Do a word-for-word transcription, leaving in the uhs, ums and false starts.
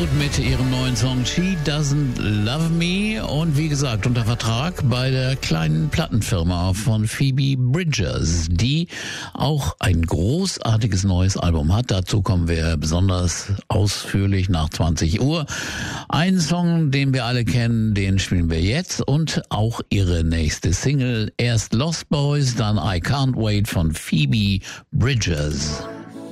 Mode mit ihrem neuen Song She Doesn't Love Me und wie gesagt unter Vertrag bei der kleinen Plattenfirma von Phoebe Bridgers, die auch ein großartiges neues Album hat. Dazu kommen wir besonders ausführlich nach zwanzig Uhr. Einen Song, den wir alle kennen, den spielen wir jetzt und auch ihre nächste Single. Erst Lost Boys, dann I Can't Wait von Phoebe Bridgers.